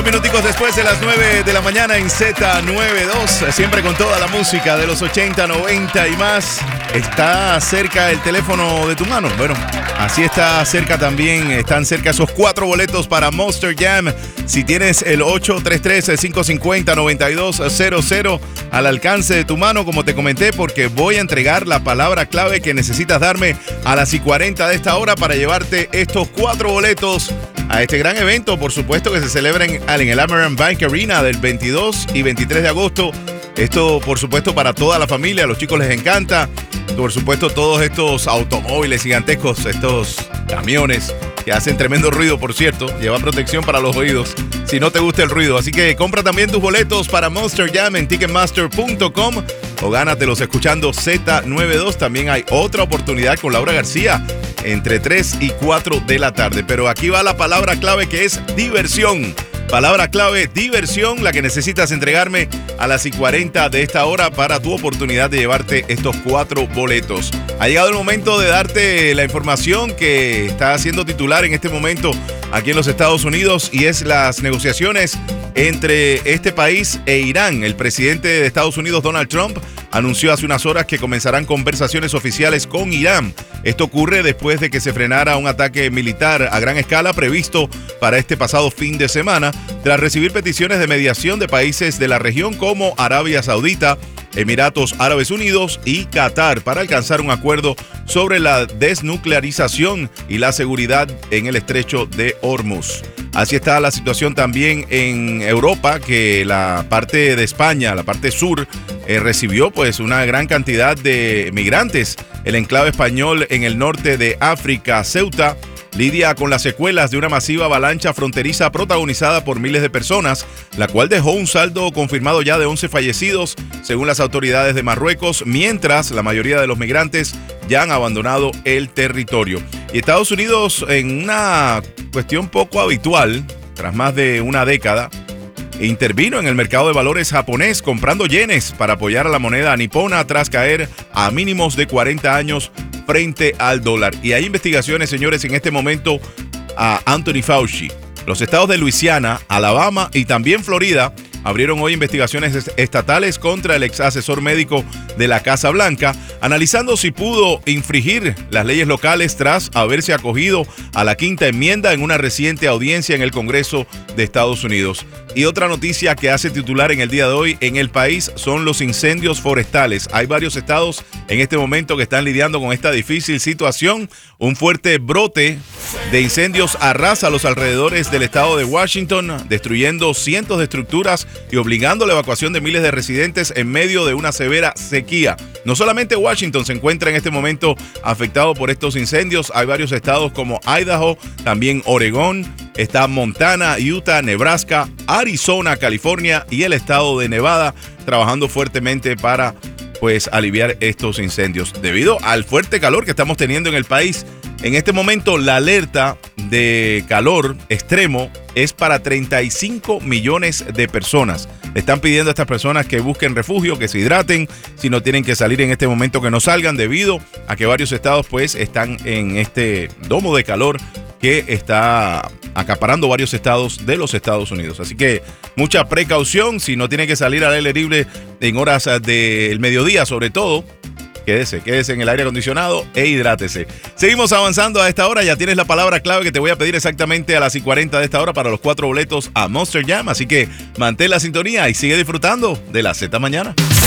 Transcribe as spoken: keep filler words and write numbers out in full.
Dos minuticos después de las nueve de la mañana en Z noventa y dos, siempre con toda la música de los ochenta, noventa y más. ¿Está cerca el teléfono de tu mano? Bueno, así está cerca también, están cerca esos cuatro boletos para Monster Jam. Si tienes el ocho tres tres, cinco cinco cero, nueve dos cero cero al alcance de tu mano, como te comenté, porque voy a entregar la palabra clave que necesitas darme a las y cuarenta de esta hora para llevarte estos cuatro boletos a este gran evento, por supuesto, que se celebra en, en el Amerant Bank Arena del veintidós y veintitrés de agosto. Esto, por supuesto, para toda la familia, a los chicos les encanta. Por supuesto, todos estos automóviles gigantescos, estos camiones que hacen tremendo ruido, por cierto. Lleva protección para los oídos si no te gusta el ruido. Así que compra también tus boletos para Monster Jam en ticketmaster punto com o gánatelos escuchando Z noventa y dos. También hay otra oportunidad con Laura García entre tres y cuatro de la tarde. Pero aquí va la palabra clave, que es diversión. Palabra clave, diversión, la que necesitas entregarme a las y cuarenta de esta hora para tu oportunidad de llevarte estos cuatro boletos. Ha llegado el momento de darte la información que está siendo titular en este momento aquí en los Estados Unidos, y es las negociaciones entre este país e Irán. El presidente de Estados Unidos, Donald Trump, anunció hace unas horas que comenzarán conversaciones oficiales con Irán. Esto ocurre después de que se frenara un ataque militar a gran escala previsto para este pasado fin de semana, tras recibir peticiones de mediación de países de la región como Arabia Saudita, Emiratos Árabes Unidos y Qatar para alcanzar un acuerdo sobre la desnuclearización y la seguridad en el estrecho de Hormuz. Así está la situación también en Europa, que la parte de España, la parte sur, eh, recibió pues una gran cantidad de migrantes. El enclave español en el norte de África, Ceuta, lidia con las secuelas de una masiva avalancha fronteriza protagonizada por miles de personas, la cual dejó un saldo confirmado ya de once fallecidos, según las autoridades de Marruecos, mientras la mayoría de los migrantes ya han abandonado el territorio. Y Estados Unidos, en una cuestión poco habitual, tras más de una década, intervino en el mercado de valores japonés comprando yenes para apoyar a la moneda nipona tras caer a mínimos de cuarenta años frente al dólar. Y hay investigaciones, señores, en este momento a Anthony Fauci. Los estados de Luisiana, Alabama y también Florida abrieron hoy investigaciones estatales contra el ex asesor médico de la Casa Blanca, analizando si pudo infringir las leyes locales tras haberse acogido a la quinta enmienda en una reciente audiencia en el Congreso de Estados Unidos. Y otra noticia que hace titular en el día de hoy en el país son los incendios forestales. Hay varios estados en este momento que están lidiando con esta difícil situación. Un fuerte brote de incendios arrasa los alrededores del estado de Washington, destruyendo cientos de estructuras y obligando la evacuación de miles de residentes en medio de una severa sequía. No solamente Washington se encuentra en este momento afectado por estos incendios, hay varios estados como Idaho, también Oregón, está Montana, Utah, Nebraska, Arizona, California y el estado de Nevada trabajando fuertemente para pues aliviar estos incendios. Debido al fuerte calor que estamos teniendo en el país, en este momento la alerta de calor extremo es para treinta y cinco millones de personas. Le están pidiendo a estas personas que busquen refugio, que se hidraten, si no tienen que salir en este momento, que no salgan, debido a que varios estados pues están en este domo de calor que está acaparando varios estados de los Estados Unidos. Así que mucha precaución, si no tiene que salir al aire libre en horas del mediodía, sobre todo, quédese, quédese en el aire acondicionado e hidrátese. Seguimos avanzando a esta hora. Ya tienes la palabra clave que te voy a pedir exactamente a las y cuarenta de esta hora para los cuatro boletos a Monster Jam. Así que mantén la sintonía y sigue disfrutando de la Z Mañana.